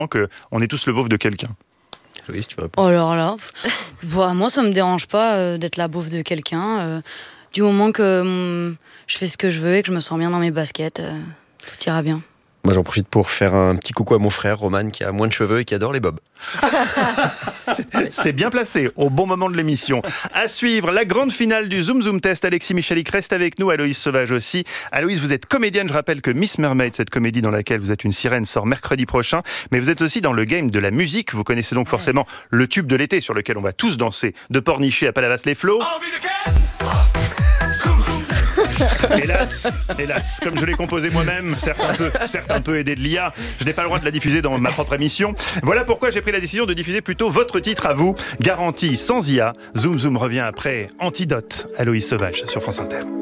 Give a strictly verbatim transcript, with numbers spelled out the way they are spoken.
qu'on est tous le beauf de quelqu'un. Oui, si tu veux répondre. Oh alors là, voilà, moi ça me dérange pas euh, d'être la beauf de quelqu'un. Euh, du moment que hum, je fais ce que je veux et que je me sens bien dans mes baskets, euh, tout ira bien. Moi, j'en profite pour faire un petit coucou à mon frère, Roman, qui a moins de cheveux et qui adore les bobs. c'est, c'est bien placé, au bon moment de l'émission. À suivre, la grande finale du Zoom Zoom Test. Alexis Michalik reste avec nous, Aloïse Sauvage aussi. Aloïse, vous êtes comédienne. Je rappelle que Miss Mermaid, cette comédie dans laquelle vous êtes une sirène, sort mercredi prochain. Mais vous êtes aussi dans le game de la musique. Vous connaissez donc forcément le tube de l'été sur lequel on va tous danser, de Pornichet à Palavas-les-Flots. Hélas, hélas, comme je l'ai composé moi-même, certes un peu, certes un peu aidé de l'I A, je n'ai pas le droit de la diffuser dans ma propre émission. Voilà pourquoi j'ai pris la décision de diffuser plutôt votre titre à vous, garantie sans I A. Zoom Zoom revient après Antidote, Aloïse Sauvage sur France Inter.